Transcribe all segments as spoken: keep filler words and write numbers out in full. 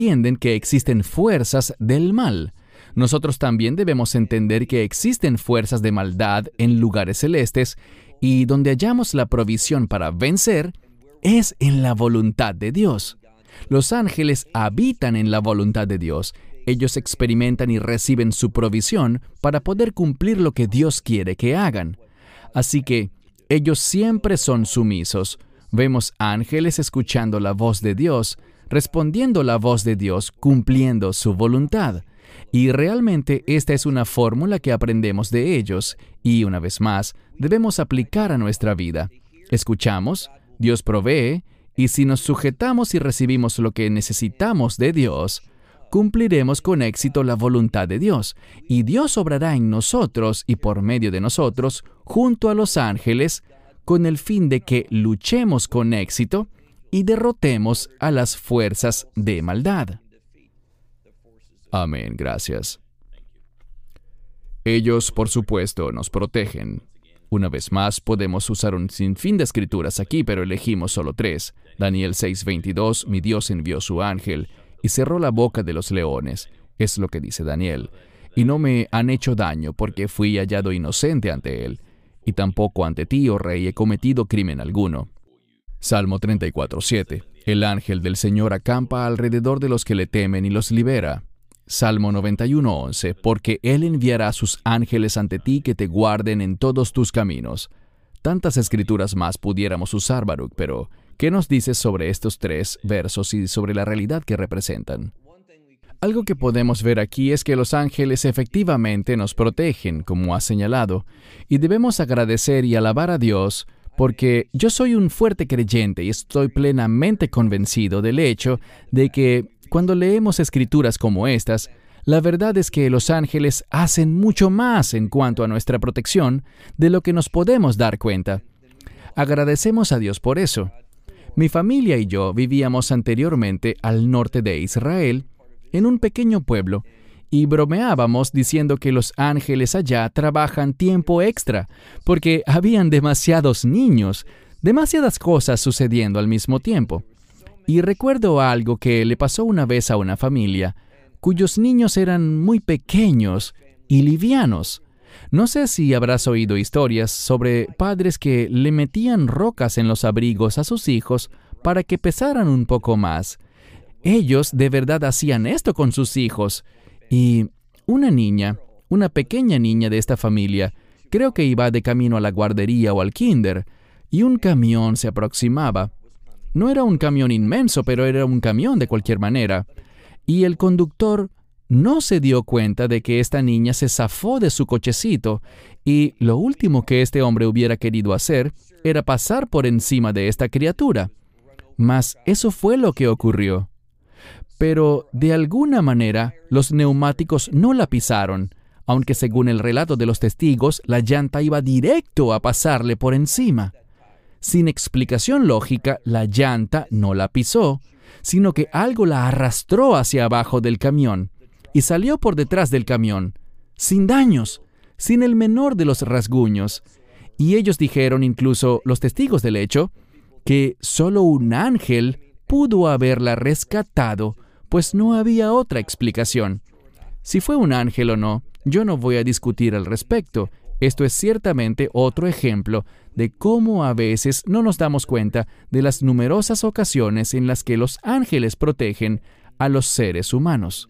entienden que existen fuerzas del mal. Nosotros también debemos entender que existen fuerzas de maldad en lugares celestes y donde hallamos la provisión para vencer es en la voluntad de Dios. Los ángeles habitan en la voluntad de Dios. Ellos experimentan y reciben su provisión para poder cumplir lo que Dios quiere que hagan. Así que ellos siempre son sumisos. Vemos ángeles escuchando la voz de Dios, respondiendo la voz de Dios, cumpliendo su voluntad. Y realmente esta es una fórmula que aprendemos de ellos y, una vez más, debemos aplicar a nuestra vida. Escuchamos, Dios provee, y si nos sujetamos y recibimos lo que necesitamos de Dios, cumpliremos con éxito la voluntad de Dios, y Dios obrará en nosotros y por medio de nosotros, junto a los ángeles, con el fin de que luchemos con éxito y derrotemos a las fuerzas de maldad. Amén, gracias. Ellos, por supuesto, nos protegen. Una vez más, podemos usar un sinfín de escrituras aquí, pero elegimos solo tres. Daniel seis veintidós, mi Dios envió su ángel y cerró la boca de los leones. Es lo que dice Daniel. Y no me han hecho daño porque fui hallado inocente ante él. Y tampoco ante ti, oh rey, he cometido crimen alguno. Salmo treinta y cuatro siete. El ángel del Señor acampa alrededor de los que le temen y los libera. Salmo noventa y uno once. Porque Él enviará a sus ángeles ante ti que te guarden en todos tus caminos. Tantas escrituras más pudiéramos usar, Baruch, pero ¿qué nos dices sobre estos tres versos y sobre la realidad que representan? Algo que podemos ver aquí es que los ángeles efectivamente nos protegen, como ha señalado, y debemos agradecer y alabar a Dios, porque yo soy un fuerte creyente y estoy plenamente convencido del hecho de que cuando leemos escrituras como estas, la verdad es que los ángeles hacen mucho más en cuanto a nuestra protección de lo que nos podemos dar cuenta. Agradecemos a Dios por eso. Mi familia y yo vivíamos anteriormente al norte de Israel, en un pequeño pueblo, y bromeábamos diciendo que los ángeles allá trabajan tiempo extra, porque habían demasiados niños, demasiadas cosas sucediendo al mismo tiempo. Y recuerdo algo que le pasó una vez a una familia, cuyos niños eran muy pequeños y livianos. No sé si habrás oído historias sobre padres que le metían rocas en los abrigos a sus hijos para que pesaran un poco más. Ellos de verdad hacían esto con sus hijos. Y una niña, una pequeña niña de esta familia, creo que iba de camino a la guardería o al kinder, y un camión se aproximaba. No era un camión inmenso, pero era un camión de cualquier manera. Y el conductor no se dio cuenta de que esta niña se zafó de su cochecito, y lo último que este hombre hubiera querido hacer era pasar por encima de esta criatura. Mas eso fue lo que ocurrió. Pero, de alguna manera, los neumáticos no la pisaron, aunque según el relato de los testigos, la llanta iba directo a pasarle por encima. Sin explicación lógica, la llanta no la pisó, sino que algo la arrastró hacia abajo del camión y salió por detrás del camión, sin daños, sin el menor de los rasguños. Y ellos dijeron, incluso los testigos del hecho, que solo un ángel pudo haberla rescatado, pues no había otra explicación. Si fue un ángel o no, yo no voy a discutir al respecto. Esto es ciertamente otro ejemplo de cómo a veces no nos damos cuenta de las numerosas ocasiones en las que los ángeles protegen a los seres humanos.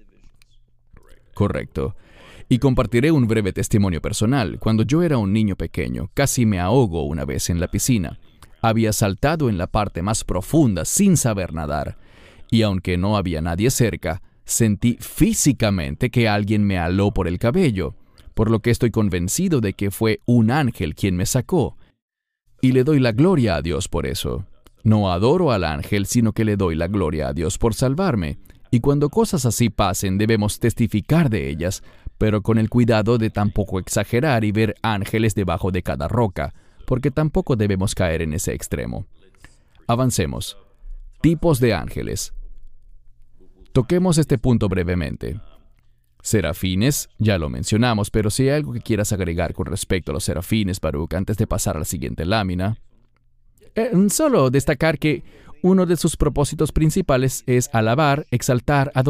Correcto. Y compartiré un breve testimonio personal. Cuando yo era un niño pequeño, casi me ahogo una vez en la piscina. Había saltado en la parte más profunda sin saber nadar. Y aunque no había nadie cerca, sentí físicamente que alguien me aló por el cabello, por lo que estoy convencido de que fue un ángel quien me sacó. Y le doy la gloria a Dios por eso. No adoro al ángel, sino que le doy la gloria a Dios por salvarme. Y cuando cosas así pasen, debemos testificar de ellas, pero con el cuidado de tampoco exagerar y ver ángeles debajo de cada roca, porque tampoco debemos caer en ese extremo. Avancemos. Tipos de ángeles. Toquemos este punto brevemente. Serafines, ya lo mencionamos, pero si hay algo que quieras agregar con respecto a los serafines, Baruch, antes de pasar a la siguiente lámina. Eh, solo destacar que uno de sus propósitos principales es alabar, exaltar, adorar